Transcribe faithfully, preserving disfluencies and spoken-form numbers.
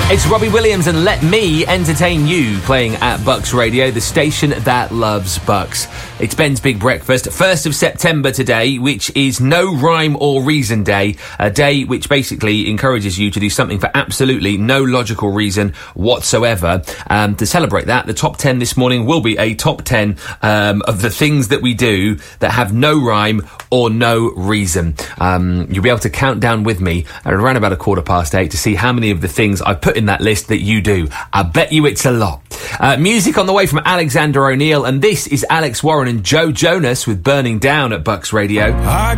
It's Robbie Williams and Let Me Entertain You, playing at Bucks Radio, the station that loves Bucks. It's Ben's Big Breakfast, first of September today, which is No Rhyme or Reason Day, a day which basically encourages you to do something for absolutely no logical reason whatsoever. Um, to celebrate that, the top ten this morning will be a top ten um, of the things that we do that have no rhyme or no reason. Um, you'll be able to count down with me at around about a quarter past eight to see how many of the things I put in that list that you do. I bet you it's a lot. Uh, music on the way from Alexander O'Neill, and this is Alex Warren and Joe Jonas with Burning Down at Bucks Radio.